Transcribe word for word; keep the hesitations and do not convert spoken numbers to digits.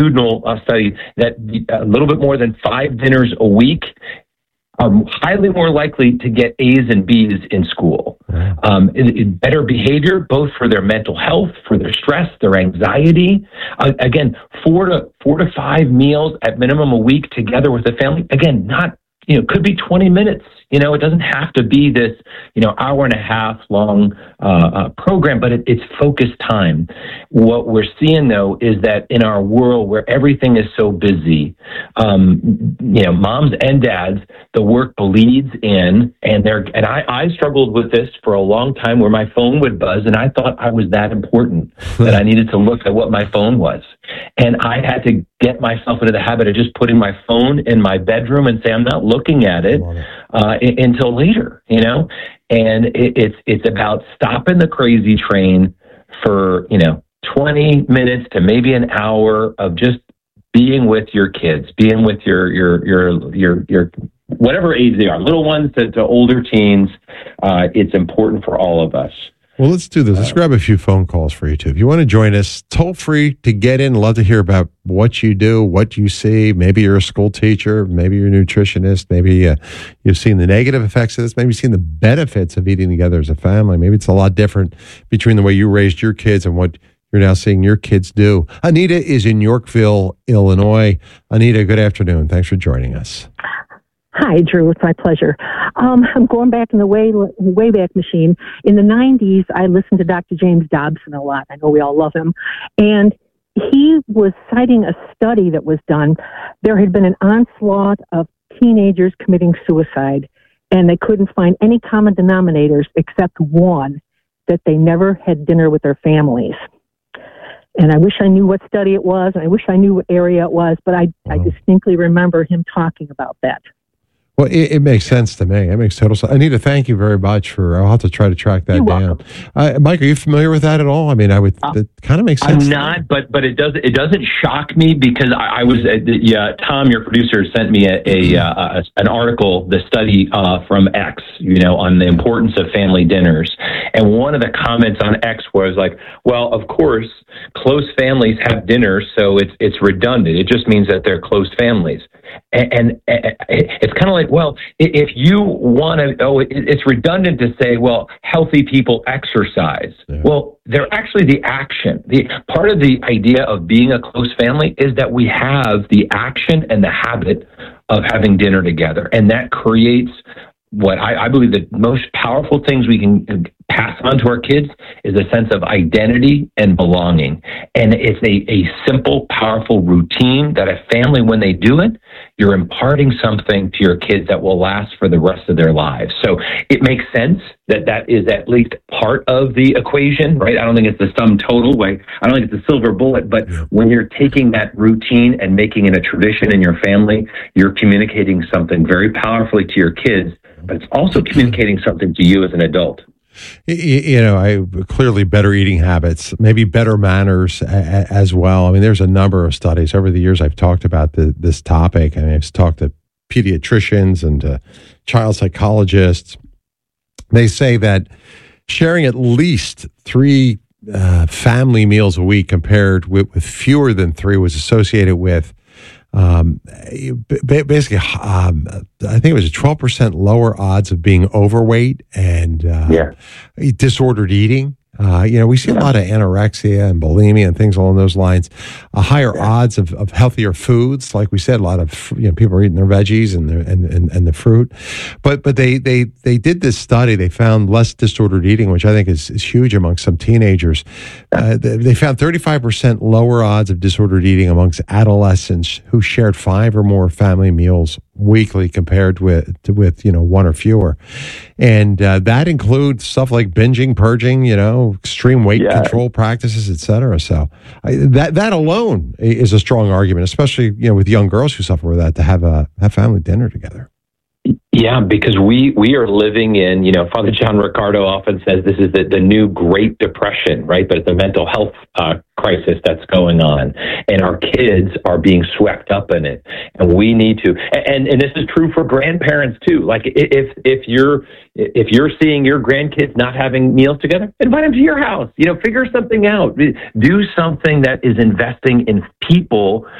longitudinal uh, study that a little bit more than five dinners a week are highly more likely to get A's and B's in school. Um, it, it, better behavior, both for their mental health, for their stress, their anxiety. Uh, again, four to four to five meals at minimum a week together with the family. Again, not, you know, could be twenty minutes. You know, it doesn't have to be this, you know, hour and a half long uh, uh, program, but it, it's focused time. What we're seeing, though, is that in our world where everything is so busy, um, you know, moms and dads, the work bleeds in, and they're, and I, I struggled with this for a long time where my phone would buzz, and I thought I was that important that I needed to look at what my phone was. And I had to get myself into the habit of just putting my phone in my bedroom and say, I'm not looking at it. Uh, until later, you know, and it, it's it's about stopping the crazy train for, you know, twenty minutes to maybe an hour of just being with your kids, being with your your your your your whatever age they are, little ones to, to older teens. Uh, it's important for all of us. Well, let's do this. Let's uh, grab a few phone calls for you, too. If you want to join us, toll free to get in. Love to hear about what you do, what you see. Maybe you're a school teacher. Maybe you're a nutritionist. Maybe uh, you've seen the negative effects of this. Maybe you've seen the benefits of eating together as a family. Maybe it's a lot different between the way you raised your kids and what you're now seeing your kids do. Anita is in Yorkville, Illinois. Anita, good afternoon. Thanks for joining us. Hi, Drew. It's my pleasure. Um, I'm going back in the way, Wayback Machine. In the nineties, I listened to Doctor James Dobson a lot. I know we all love him. And he was citing a study that was done. There had been an onslaught of teenagers committing suicide, and they couldn't find any common denominators except one, that they never had dinner with their families. And I wish I knew what study it was. I wish I knew what area it was, but I, oh. I distinctly remember him talking about that. Well, it, it makes sense to me. It makes total sense. Anita, thank you very much for, I'll have to try to track that You're down. welcome. Uh, Mike, are you familiar with that at all? I mean, I would, uh, it kind of makes sense. I'm not, but but it does it doesn't shock me because I, I was, uh, yeah, Tom, your producer, sent me a, a, uh, a an article, the study uh, from X, you know, on the importance of family dinners. And one of the comments on X was like, well, of course, close families have dinners, so it's it's redundant. It just means that they're close families. And, and, and it's kind of like, well, if you want to, oh, it's redundant to say, well, healthy people exercise. Yeah. Well, they're actually the action. The part of the idea of being a close family is that we have the action and the habit of having dinner together. And that creates what I, I believe the most powerful things we can pass on to our kids is a sense of identity and belonging. And it's a, a simple, powerful routine that a family, when they do it, you're imparting something to your kids that will last for the rest of their lives. So it makes sense that that is at least part of the equation, right? I don't think it's the sum total way. I don't think it's a silver bullet, but yeah. when you're taking that routine and making it a tradition in your family, you're communicating something very powerfully to your kids, but it's also communicating something to you as an adult. You know, I clearly better eating habits, maybe better manners a, as well. I mean, there's a number of studies over the years I've talked about the, this topic. I mean, I've talked to pediatricians and to child psychologists. They say that sharing at least three uh, family meals a week compared with, with fewer than three was associated with Um, basically, um, I think it was a twelve percent lower odds of being overweight and uh, yeah. disordered eating. Uh, you know, we see yeah. a lot of anorexia and bulimia and things along those lines. A higher yeah. odds of, of healthier foods, like we said, a lot of you know people are eating their veggies and their, and, and and the fruit. But but they they they did this study. They found less disordered eating, which I think is, is huge amongst some teenagers. Uh, they, they found thirty-five percent lower odds of disordered eating amongst adolescents who shared five or more family meals weekly compared with with you know one or fewer, and uh, that includes stuff like binging, purging, you know, extreme weight yeah. control practices, et cetera. So I, that that alone is a strong argument, especially you know with young girls who suffer with that, to have a have family dinner together. Yeah, because we we are living in, you know, Father John Riccardo often says this is the, the new Great Depression, right? But it's a mental health uh, crisis that's going on, and our kids are being swept up in it. And we need to, and, and this is true for grandparents too. Like if, if you're, if you're seeing your grandkids not having meals together, invite them to your house, you know, figure something out, do something that is investing in people